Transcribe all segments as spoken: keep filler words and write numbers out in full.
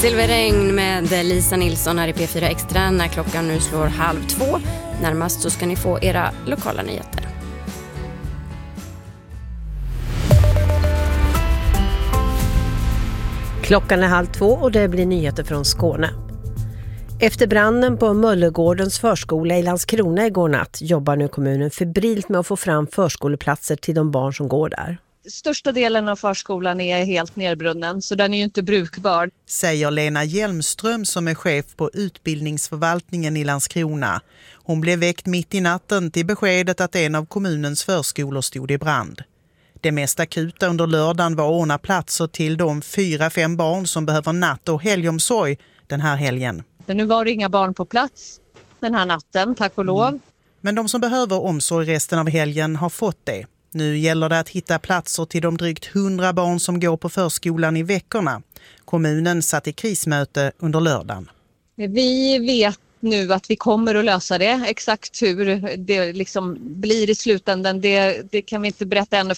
Silverregn med Lisa Nilsson här i P fyra Extra när klockan nu slår halv två. Närmast så ska ni få era lokala nyheter. Klockan är halv två och det blir nyheter från Skåne. Efter branden på Möllegårdens förskola i Landskrona igår natt jobbar nu kommunen febrilt med att få fram förskoleplatser till de barn som går där. Största delen av förskolan är helt nerbrunnen så den är ju inte brukbar. Säger Lena Hjelmström som är chef på utbildningsförvaltningen i Landskrona. Hon blev väckt mitt i natten till beskedet att en av kommunens förskolor stod i brand. Det mest akuta under lördagen var att ordna platser till de fyra, fem barn som behöver natt- och helgomsorg den här helgen. Men nu var det inga barn på plats den här natten, tack och lov. Mm. Men de som behöver omsorg resten av helgen har fått det. Nu gäller det att hitta platser till de drygt hundra barn som går på förskolan i veckorna. Kommunen satt i krismöte under lördagen. Vi vet nu att vi kommer att lösa det. Exakt hur det liksom blir i slutändan, det, det kan vi inte berätta ännu.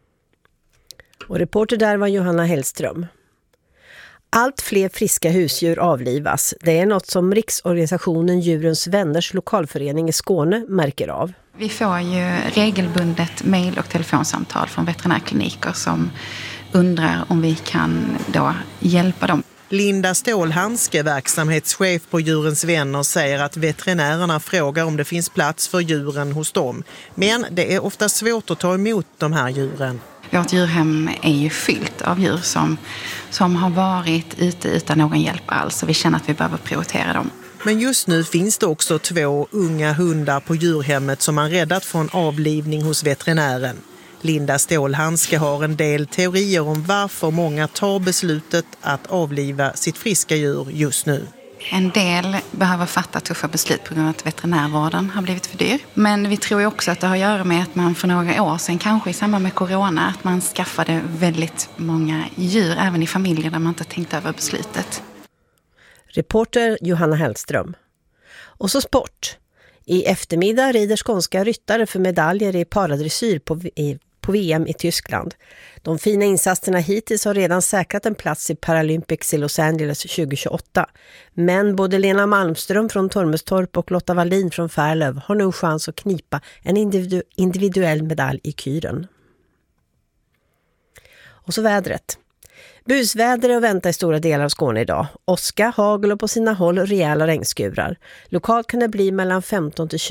Och reporter där var Johanna Hellström. Allt fler friska husdjur avlivas. Det är något som Riksorganisationen Djurens Vänners lokalförening i Skåne märker av. Vi får ju regelbundet mejl- och telefonsamtal från veterinärkliniker som undrar om vi kan då hjälpa dem. Linda Stålhandske, verksamhetschef på Djurens Vänner, säger att veterinärerna frågar om det finns plats för djuren hos dem. Men det är ofta svårt att ta emot de här djuren. Vårt djurhem är ju fyllt av djur som, som har varit ute utan någon hjälp alls. Så vi känner att vi behöver prioritera dem. Men just nu finns det också två unga hundar på djurhemmet som man räddat från avlivning hos veterinären. Linda Stålhandske har en del teorier om varför många tar beslutet att avliva sitt friska djur just nu. En del behöver fatta tuffa beslut på grund av att veterinärvården har blivit för dyr. Men vi tror ju också att det har att göra med att man för några år sedan, kanske i samband med corona, att man skaffade väldigt många djur även i familjer där man inte tänkte över beslutet. Reporter Johanna Hellström. Och så sport. I eftermiddag rider skånska ryttare för medaljer i paradressyr på, i, på V M i Tyskland. De fina insatserna hittills har redan säkrat en plats i Paralympics i Los Angeles tjugo tjugoåtta. Men både Lena Malmström från Tormestorp och Lotta Wallin från Färlöv har nu chans att knipa en individu- individuell medalj i kyren. Och så vädret. Busväder är att vänta i stora delar av Skåne idag. Åska, hagel och på sina håll rejäla regnskurar. Lokalt kan det bli mellan femton till tjugo